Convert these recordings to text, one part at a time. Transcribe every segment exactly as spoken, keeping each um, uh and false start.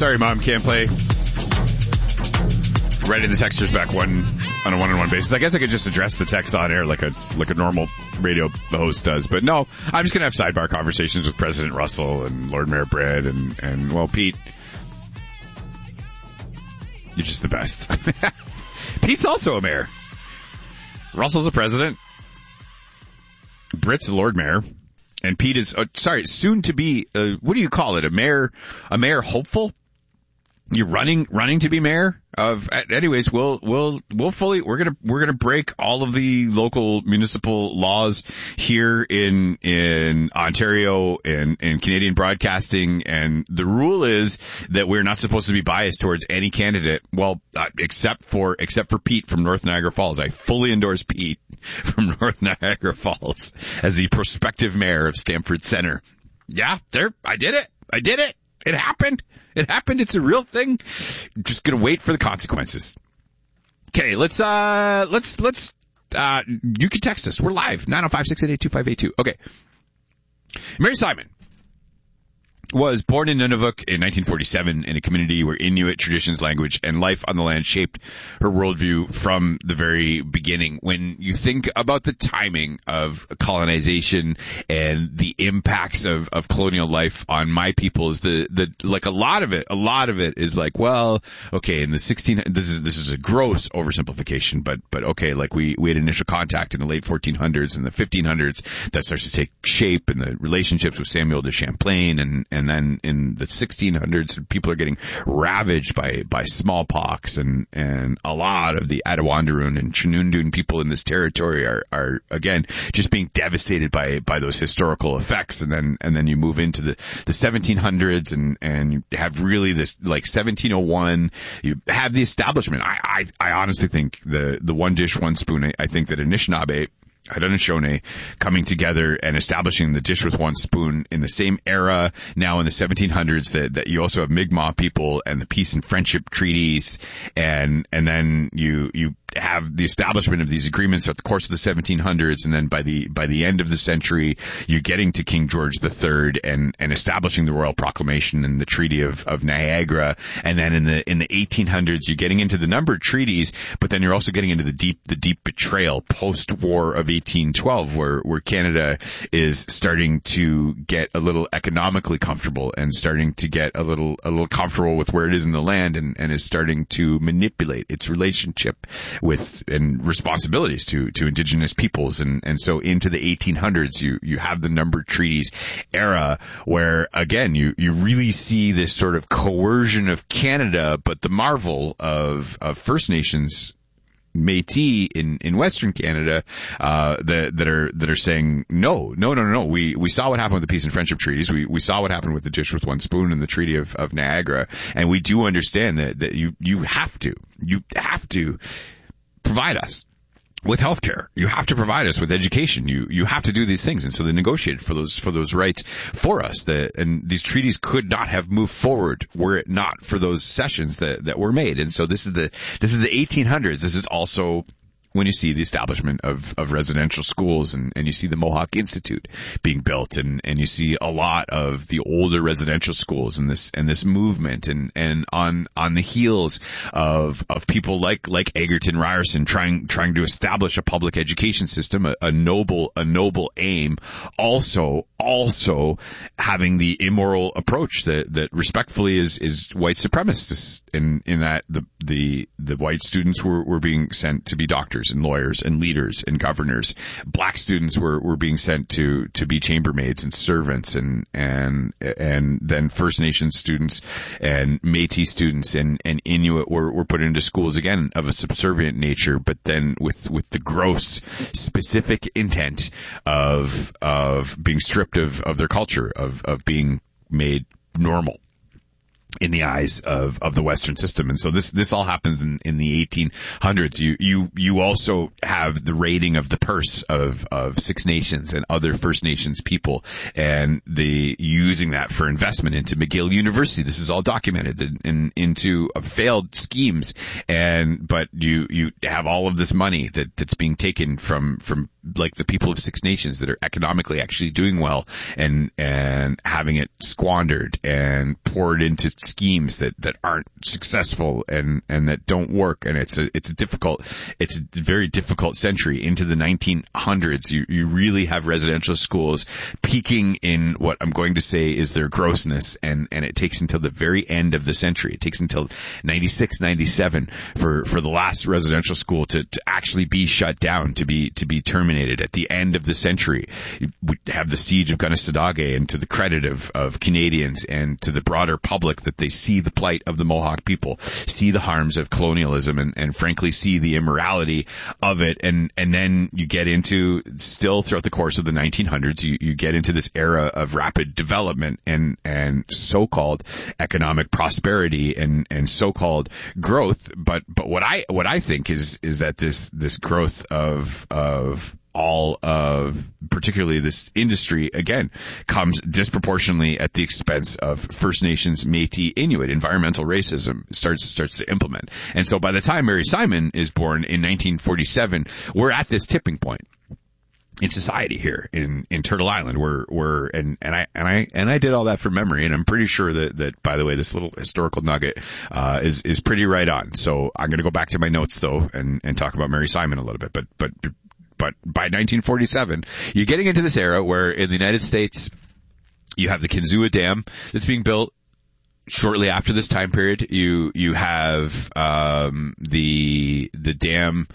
Sorry, Mom, can't play. Writing the texters back one on a one-on-one basis. I guess I could just address the text on air like a like a normal radio host does. But no, I'm just going to have sidebar conversations with President Russell and Lord Mayor Britt and, and, well, Pete. You're just the best. Pete's also a mayor. Russell's a president. Britt's a Lord Mayor. And Pete is, uh, sorry, soon to be, uh, what do you call it? A mayor, a mayor hopeful? You're running, running to be mayor of, anyways, we'll, we'll, we'll fully, we're going to, we're going to break all of the local municipal laws here in, in Ontario and in Canadian broadcasting. And the rule is that we're not supposed to be biased towards any candidate. Well, uh, except for, except for Pete from North Niagara Falls. I fully endorse Pete from North Niagara Falls as the prospective mayor of Stamford Centre. Yeah, there, I did it. I did it. It happened. It happened. It's a real thing. Just gonna wait for the consequences. Okay, let's, uh, let's, let's, uh, you can text us. We're live. nine oh five, six eight eight, two five eight two. Okay. Mary Simon was born in Nunavut in nineteen forty-seven in a community where Inuit traditions, language, and life on the land shaped her worldview from the very beginning. When you think about the timing of colonization and the impacts of, of colonial life on my peoples, the, the, like a lot of it, a lot of it is like, well, okay, in the sixteen, this is, this is a gross oversimplification, but, but okay, like we, we had initial contact in the late fourteen hundreds and the fifteen hundreds that starts to take shape in the relationships with Samuel de Champlain and, and And then in the sixteen hundreds, people are getting ravaged by, by smallpox, and, and a lot of the Attawandaroon and Chinundun people in this territory are, are, again, just being devastated by, by those historical effects. And then, and then you move into the, the seventeen hundreds and, and you have really this, like seventeen oh one, you have the establishment. I, I, I honestly think the, the one dish, one spoon, I, I think that Anishinaabe, Haudenosaunee coming together and establishing the dish with one spoon in the same era now in the seventeen hundreds, that, that you also have Mi'kmaq people and the peace and friendship treaties, and and then you you have the establishment of these agreements throughout the course of the seventeen hundreds, and then by the by the end of the century you're getting to King George the Third and and establishing the Royal Proclamation and the Treaty of of Niagara, and then in the in the eighteen hundreds you're getting into the numbered treaties, but then you're also getting into the deep the deep betrayal post-war of eighteen twelve, where where Canada is starting to get a little economically comfortable and starting to get a little a little comfortable with where it is in the land, and, and is starting to manipulate its relationship with and responsibilities to to Indigenous peoples, and and so into the eighteen hundreds you you have the numbered treaties era, where again you you really see this sort of coercion of Canada, but the marvel of of First Nations Métis in, in Western Canada, uh, that, that are, that are saying, no, no, no, no, we, we saw what happened with the peace and friendship treaties. We, we saw what happened with the dish with one spoon and the Treaty of, of Niagara. And we do understand that, that you, you have to, you have to provide us with healthcare. You have to provide us with education. You, you have to do these things. And so they negotiated for those, for those rights for us. That, and these treaties could not have moved forward were it not for those cessions that, that were made. And so this is the, this is the eighteen hundreds. This is also when you see the establishment of, of residential schools, and, and you see the Mohawk Institute being built, and, and you see a lot of the older residential schools and this, and this movement, and, and on, on the heels of, of people like, like Egerton Ryerson trying, trying to establish a public education system, a, a noble, a noble aim, also, also having the immoral approach that, that respectfully is, is white supremacist, in, in that the, the, the white students were, were being sent to be doctors and lawyers and leaders and governors. Black students were, were being sent to, to be chambermaids and servants, and, and, and then First Nations students and Métis students and, and Inuit were, were put into schools again of a subservient nature, but then with, with the gross specific intent of, of being stripped of, of their culture, of, of being made normal in the eyes of, of the Western system. And so this, this all happens in, in the eighteen hundreds. You, you, you also have the raiding of the purse of, of Six Nations and other First Nations people, and the using that for investment into McGill University. This is all documented in, in into uh, failed schemes. And, but you, you have all of this money that, that's being taken from, from like the people of Six Nations that are economically actually doing well and, and having it squandered and poured into schemes that, that aren't successful and, and that don't work. And it's a, it's a difficult, it's a very difficult century. Into the nineteen hundreds, you, you really have residential schools peaking in what I'm going to say is their grossness. And, and it takes until the very end of the century. It takes until ninety-six, ninety-seven for, for the last residential school to, to actually be shut down, to be, to be terminated. At the end of the century, we have the siege of Gunnesadage, and to the credit of, of Canadians and to the broader public that they see the plight of the Mohawk people, see the harms of colonialism, and, and frankly see the immorality of it. And, and then you get into, still throughout the course of the nineteen hundreds, you, you get into this era of rapid development and, and so-called economic prosperity and, and so-called growth. But, but what I, what I think is, is that this, this growth of, of all of particularly this industry, again, comes disproportionately at the expense of First Nations, Métis, Inuit. Environmental racism starts starts to implement. And so by the time Mary Simon is born in nineteen forty-seven, we're at this tipping point in society here in, in Turtle Island. We're, we're, and, and I, and I, and I did all that from memory. And I'm pretty sure that, that by the way, this little historical nugget, uh, is, is pretty right on. So I'm going to go back to my notes though and, and talk about Mary Simon a little bit, but, but, But by nineteen forty-seven, you're getting into this era where in the United States, you have the Kinzua Dam that's being built. Shortly after this time period, you, you have, um, the, the dam,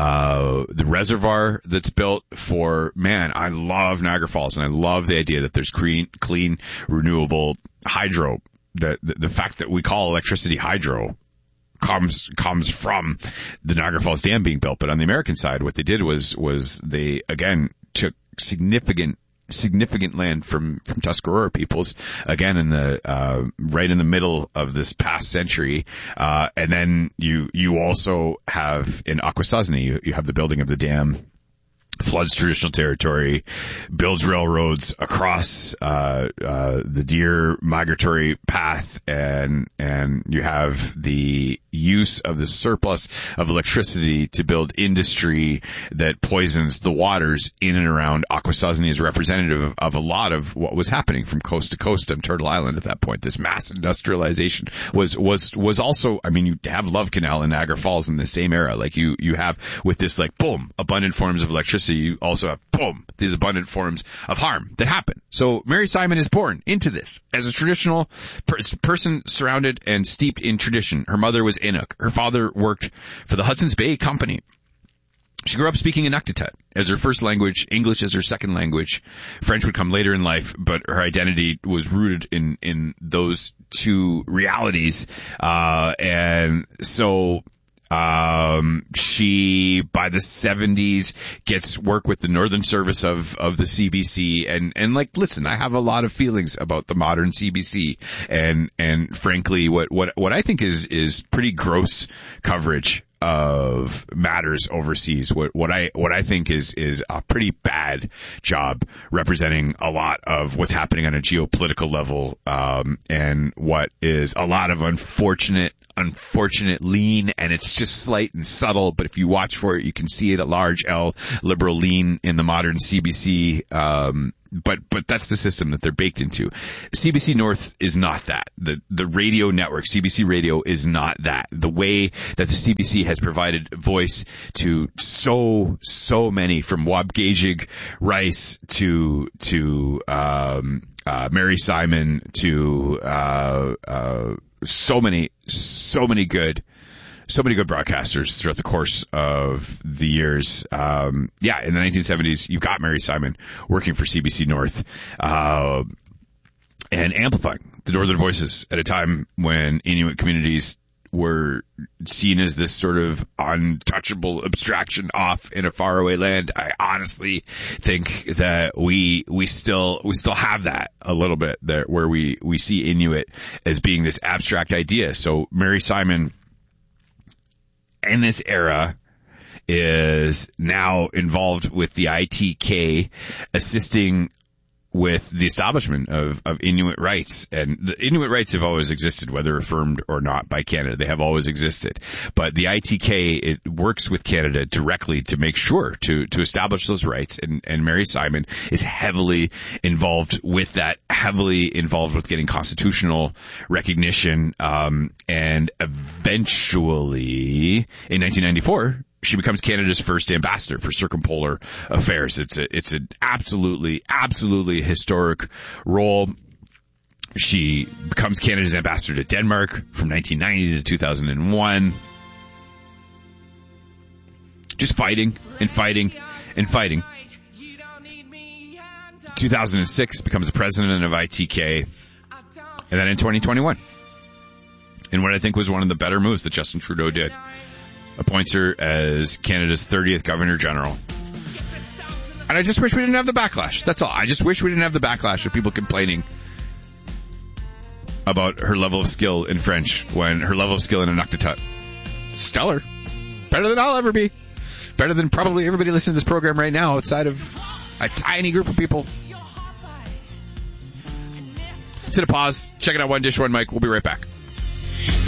uh, the reservoir that's built for, man, I love Niagara Falls, and I love the idea that there's clean, clean, renewable hydro. The, the, the fact that we call electricity hydro comes comes from the Niagara Falls Dam being built. But on the American side, what they did was was they again took significant significant land from from Tuscarora peoples, again in the uh right in the middle of this past century, uh and then you you also have in Akwesasne, you, you have the building of the dam, floods traditional territory, builds railroads across uh uh the deer migratory path, and and you have the use of the surplus of electricity to build industry that poisons the waters in and around Akwesasne, is representative of, of a lot of what was happening from coast to coast on Turtle Island at that point. This mass industrialization was was was also, I mean, you have Love Canal in Niagara Falls in the same era. Like you you have with this like boom abundant forms of electricity, you also have boom these abundant forms of harm that happen. So Mary Simon is born into this as a traditional per- person surrounded and steeped in tradition. Her mother was Inuk. Her father worked for the Hudson's Bay Company. She grew up speaking Inuktitut as her first language, English as her second language. French would come later in life, but her identity was rooted in, in those two realities. Uh, and so, um, she, by the seventies, gets work with the Northern Service of, of the C B C. And, and like, listen, I have a lot of feelings about the modern C B C. And, and frankly, what, what, what I think is, is pretty gross coverage of matters overseas. What, what I, what I think is, is a pretty bad job representing a lot of what's happening on a geopolitical level, um, and what is a lot of unfortunate, unfortunate lean, and it's just slight and subtle, but if you watch for it, you can see it, a large L liberal lean in the modern C B C, um, but, but that's the system that they're baked into. C B C North is not that. The, the radio network, C B C Radio, is not that. The way that the C B C has provided voice to so, so many, from Wabgejig Rice to, to, um, uh, Mary Simon to, uh, uh, so many, so many good, so many good broadcasters throughout the course of the years. Um, yeah, in the nineteen seventies, you got Mary Simon working for C B C North, uh, and amplifying the Northern voices at a time when Inuit communities were seen as this sort of untouchable abstraction off in a faraway land. I honestly think that we, we still, we still have that a little bit there, where we, we see Inuit as being this abstract idea. So Mary Simon in this era is now involved with the I T K, assisting with the establishment of, of Inuit rights. And the Inuit rights have always existed, whether affirmed or not by Canada. They have always existed. But the I T K, it works with Canada directly to make sure to, to establish those rights. And, and Mary Simon is heavily involved with that, heavily involved with getting constitutional recognition. Um, and eventually, in nineteen ninety-four, she becomes Canada's first ambassador for circumpolar affairs. It's a, it's an absolutely, absolutely historic role. She becomes Canada's ambassador to Denmark from nineteen ninety to two thousand one. Just fighting and fighting and fighting. two thousand six becomes the president of I T K. And then in twenty twenty-one, in what I think was one of the better moves that Justin Trudeau did, appoints her as Canada's thirtieth Governor General. And I just wish we didn't have the backlash. That's all. I just wish we didn't have the backlash of people complaining about her level of skill in French when her level of skill in Inuktitut, stellar. Better than I'll ever be. Better than probably everybody listening to this program right now outside of a tiny group of people. Let's hit a pause. Check it out. One Dish, One Mic. We'll be right back.